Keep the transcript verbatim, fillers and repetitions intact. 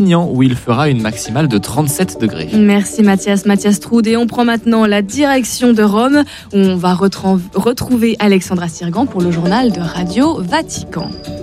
où il fera une maximale de trente-sept degrés. Merci Mathias, Mathias Troud. Et on prend maintenant la direction de Rome où on va retrouver Alexandra Sirgan pour le journal de Radio Vatican.